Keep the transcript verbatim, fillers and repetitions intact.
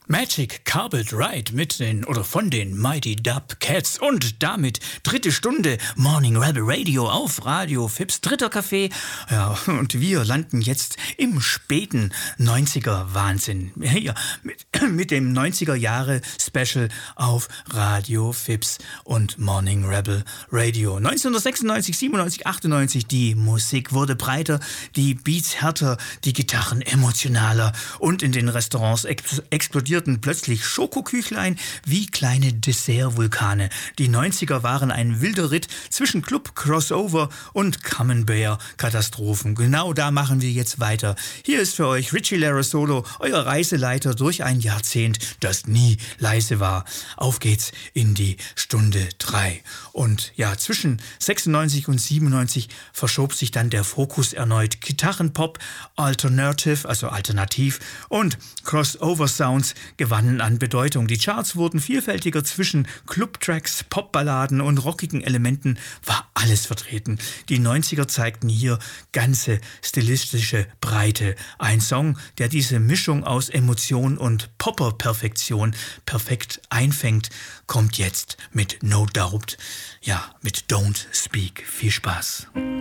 Magic Carpet Ride mit den oder von den Mighty Dub Cats und damit dritte Stunde Morning Rebel Radio auf Radio Fips, dritter Café. Ja, und wir landen jetzt im späten neunziger Wahnsinn. Hier mit, mit dem neunziger Jahre Special auf Radio Fips und Morning Rebel Radio. neunzehnhundertsechsundneunzig, siebenundneunzig, achtundneunzig, die Musik wurde breiter, die Beats härter, die Gitarren emotionaler und in den Restaurants ex- explodierten plötzlich Schokoküchlein wie kleine Dessertvulkane. Die neunziger waren ein wilder Ritt zwischen Club, Crossover und Camembert-Katastrophen. Genau da machen wir jetzt weiter. Hier ist für euch Richie Larasolo, euer Reiseleiter durch ein Jahrzehnt, das nie leise war. Auf geht's in die Stunde drei. Und ja, zwischen sechsundneunzig und siebenundneunzig verschob sich dann der Fokus erneut. Gitarrenpop, Alternative, also alternativ und Crossover-Sounds gewannen an Bedeutung. Die Charts wurden vielfältiger, zwischen Clubtracks, Popballaden und rockigen Elementen war alles vertreten. Die neunziger zeigten hier ganze stilistische Breite. Ein Song, der diese Mischung aus Emotion und Popper-Perfektion perfekt einfängt, kommt jetzt mit No Doubt, ja, mit Don't Speak. Viel Spaß.